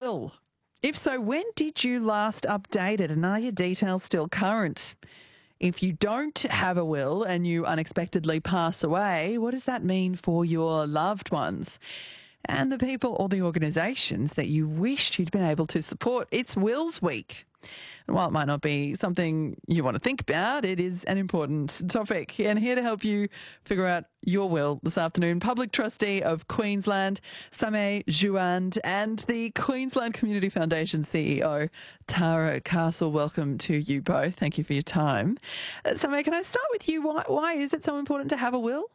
will? If so, when did you last update it, and are your details still current? If you don't have a will and you unexpectedly pass away, what does that mean for your loved ones and the people or the organisations that you wished you'd been able to support? It's Wills Week. And while it might not be something you want to think about, it is an important topic. And here to help you figure out your will this afternoon, Public Trustee of Queensland, Samay Jouand, and the Queensland Community Foundation CEO, Tara Castle. Welcome to you both. Thank you for your time. Samay, can I start with you? Why is it so important to have a will?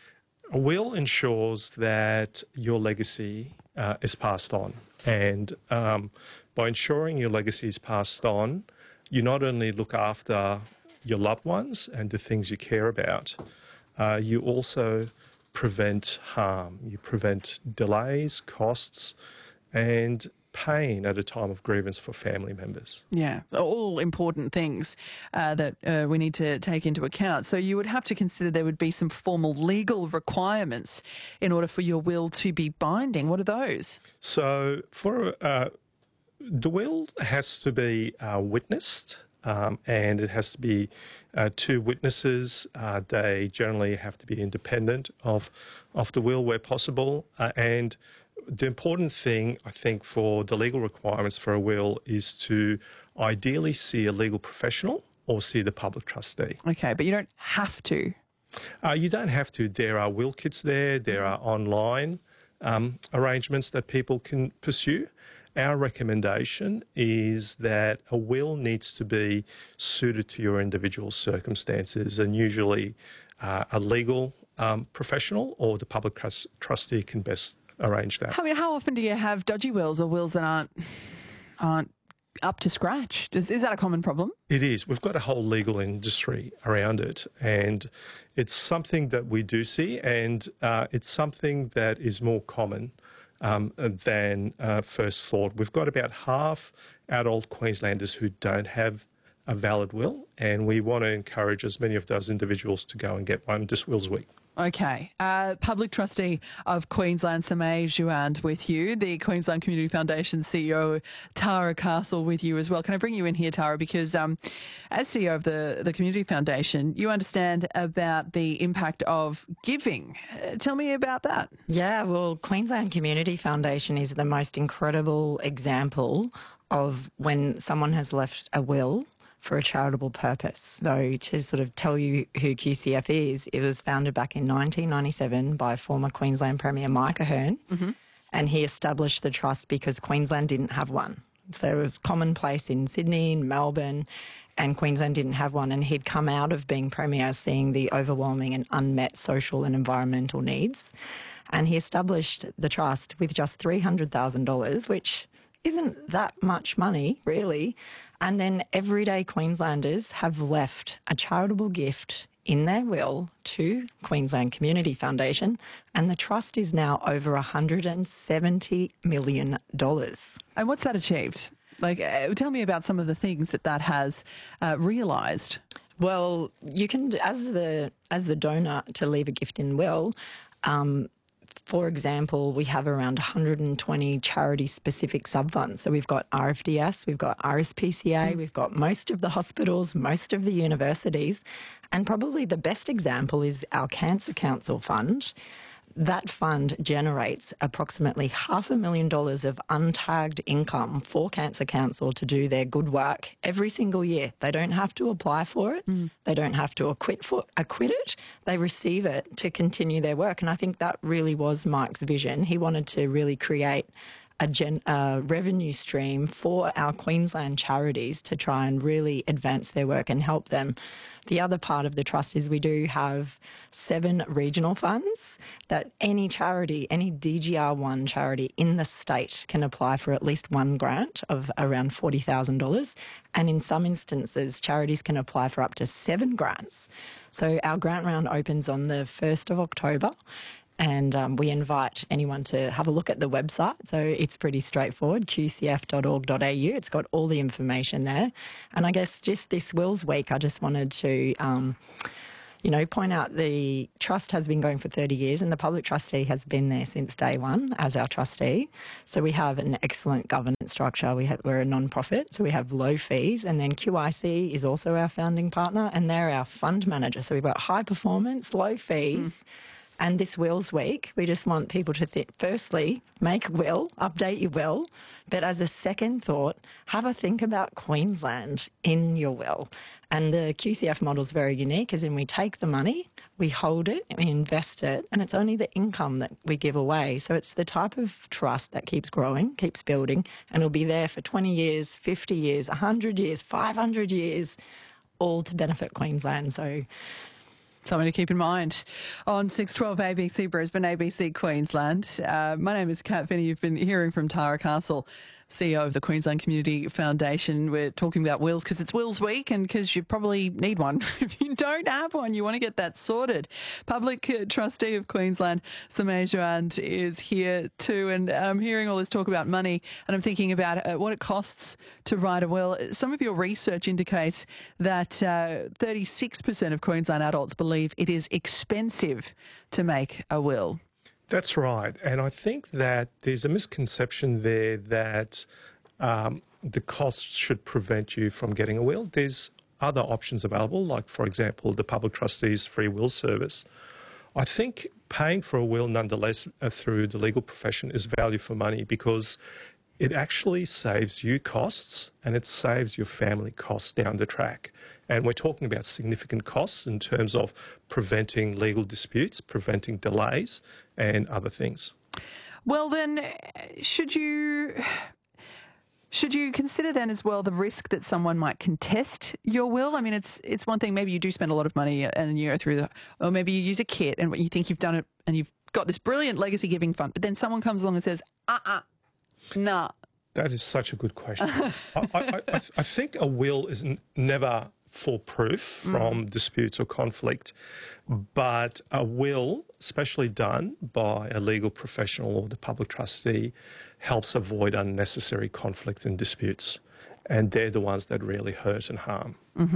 A will ensures that your legacy is passed on. And by ensuring your legacy is passed on, you not only look after your loved ones and the things you care about, you also prevent harm. You prevent delays, costs, and pain at a time of grievance for family members. Yeah, all important things that we need to take into account. So you would have to consider there would be some formal legal requirements in order for your will to be binding. What are those? So for the will has to be witnessed, and it has to be two witnesses. They generally have to be independent of the will where possible, and the important thing, I think, for the legal requirements for a will is to ideally see a legal professional or see the public trustee. Okay, but you don't have to. You don't have to. There are will kits there. There are online arrangements that people can pursue. Our recommendation is that a will needs to be suited to your individual circumstances, and usually a legal professional or the public trustee can best arrange that. I mean, how often do you have dodgy wills or wills that aren't up to scratch? Is that a common problem? It is. We've got a whole legal industry around it, and it's something that we do see, and it's something that is more common than first thought. We've got about half adult Queenslanders who don't have a valid will, and we want to encourage as many of those individuals to go and get one this Wills Week. Okay. Public Trustee of Queensland, Samay Jouand, with you. The Queensland Community Foundation CEO, Tara Castle, with you as well. Can I bring you in here, Tara? Because as CEO of the Community Foundation, you understand about the impact of giving. Tell me about that. Yeah, well, Queensland Community Foundation is the most incredible example of when someone has left a will for a charitable purpose. So to sort of tell you who QCF is, it was founded back in 1997 by former Queensland Premier Mike Ahern, and he established the trust because Queensland didn't have one. So it was commonplace in Sydney and Melbourne, and Queensland didn't have one, and he'd come out of being Premier seeing the overwhelming and unmet social and environmental needs, and he established the trust with just $300,000, which isn't that much money, really. And then everyday Queenslanders have left a charitable gift in their will to Queensland Community Foundation, and the trust is now over $170 million. And what's that achieved? Like, tell me about some of the things that has realised. Well, you can, as the donor to leave a gift in will, for example, we have around 120 charity-specific sub-funds. So we've got RFDS, we've got RSPCA, we've got most of the hospitals, most of the universities, and probably the best example is our Cancer Council fund. That fund generates approximately $500,000 of untagged income for Cancer Council to do their good work every single year. They don't have to apply for it. They don't have to acquit it. They receive it to continue their work. And I think that really was Mike's vision. He wanted to really create a revenue stream for our Queensland charities to try and really advance their work and help them. The other part of the trust is we do have 7 regional funds that any charity, any DGR1 charity in the state can apply for at least one grant of around $40,000. And in some instances, charities can apply for up to 7 grants. So our grant round opens on the 1st of October. And we invite anyone to have a look at the website. So it's pretty straightforward, qcf.org.au. It's got all the information there. And I guess just this Wills Week, I just wanted to point out the trust has been going for 30 years and the public trustee has been there since day one as our trustee. So we have an excellent governance structure. We're a non-profit, so we have low fees. And then QIC is also our founding partner and they're our fund manager. So we've got high performance, low fees. And this Wills Week, we just want people to firstly, make a will, update your will, but as a second thought, have a think about Queensland in your will. And the QCF model is very unique, as in we take the money, we hold it, we invest it, and it's only the income that we give away. So it's the type of trust that keeps growing, keeps building, and it'll be there for 20 years, 50 years, 100 years, 500 years, all to benefit Queensland. So something to keep in mind. On 612 ABC Brisbane, ABC Queensland. My name is Kat Finney. You've been hearing from Tara Castle, CEO of the Queensland Community Foundation. We're talking about wills because it's Wills Week and because you probably need one. If you don't have one, you want to get that sorted. Public Trustee of Queensland, Samay Jouand, is here too. And I'm hearing all this talk about money and I'm thinking about what it costs to write a will. Some of your research indicates that 36% of Queensland adults believe it is expensive to make a will. That's right. And I think that there's a misconception there that the costs should prevent you from getting a will. There's other options available, like, for example, the Public Trustees Free Will Service. I think paying for a will nonetheless through the legal profession is value for money because it actually saves you costs and it saves your family costs down the track. And we're talking about significant costs in terms of preventing legal disputes, preventing delays and other things. Well, then, should you consider then as well the risk that someone might contest your will? I mean, it's one thing, maybe you do spend a lot of money and you go through or maybe you use a kit and you think you've done it and you've got this brilliant legacy giving fund, but then someone comes along and says, nah. That is such a good question. I think a will is never foolproof from disputes or conflict, but a will, especially done by a legal professional or the public trustee, helps avoid unnecessary conflict and disputes. And they're the ones that really hurt and harm.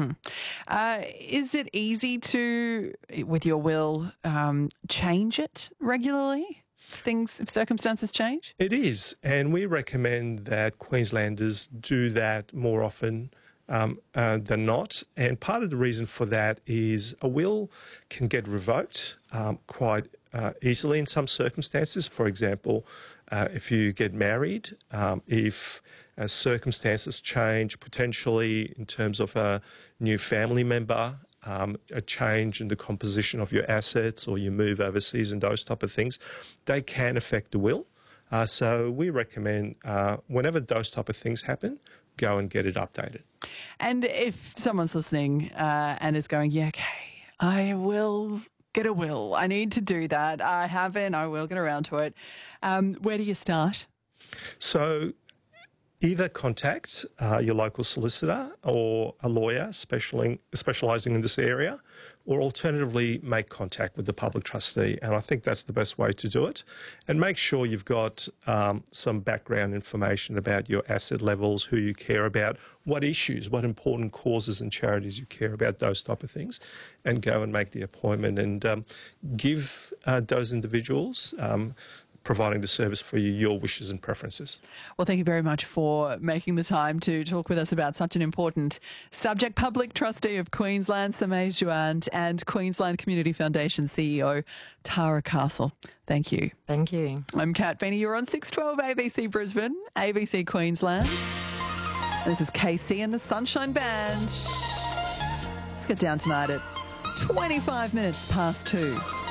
Is it easy to, with your will, change it regularly? If circumstances change? It is, and we recommend that Queenslanders do that more often than not. And part of the reason for that is a will can get revoked quite easily in some circumstances. For example, if you get married, if circumstances change potentially in terms of a new family member, a change in the composition of your assets or you move overseas and those type of things, they can affect the will. So we recommend whenever those type of things happen, go and get it updated. And if someone's listening and is going, yeah, okay, I will get a will. I need to do that. I haven't. I will get around to it. Where do you start? So either contact your local solicitor or a lawyer specialising in this area, or alternatively make contact with the public trustee. And I think that's the best way to do it. And make sure you've got some background information about your asset levels, who you care about, what issues, what important causes and charities you care about, those type of things, and go and make the appointment and give those individuals providing the service for you, your wishes and preferences. Well, thank you very much for making the time to talk with us about such an important subject. Public Trustee of Queensland, Samay Jouand, and Queensland Community Foundation CEO, Tara Castle. Thank you. Thank you. I'm Kat Finney. You're on 612 ABC Brisbane, ABC Queensland. This is KC and the Sunshine Band. Let's get down tonight at 25 minutes past 2.